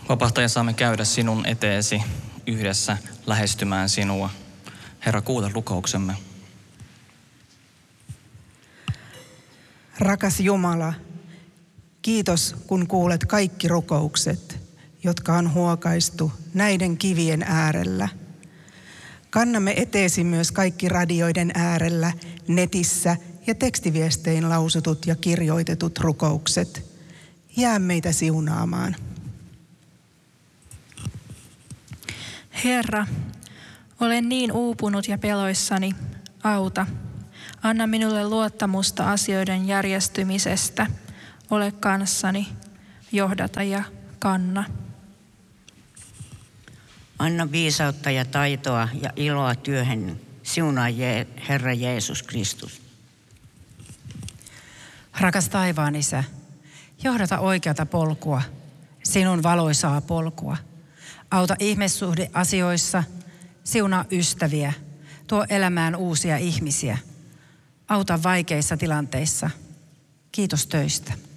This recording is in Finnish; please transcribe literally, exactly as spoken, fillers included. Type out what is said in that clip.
Vapahtaja, saamme käydä sinun eteesi yhdessä lähestymään sinua. Herra, kuule rukouksemme. Rakas Jumala, kiitos kun kuulet kaikki rukoukset, jotka on huokaistu näiden kivien äärellä. Kannamme eteesi myös kaikki radioiden äärellä, netissä ja tekstiviestein lausutut ja kirjoitetut rukoukset. Jää meitä siunaamaan. Herra, olen niin uupunut ja peloissani, auta. Anna minulle luottamusta asioiden järjestymisestä. Ole kanssani, johdata ja kanna. Anna viisautta ja taitoa ja iloa työhön. Siunaa Je- Herra Jeesus Kristus. Rakas taivaan Isä, johdata oikeata polkua, sinun valoisaa polkua. Auta ihmissuhdeasioissa, siunaa ystäviä, tuo elämään uusia ihmisiä. Auta vaikeissa tilanteissa. Kiitos töistä.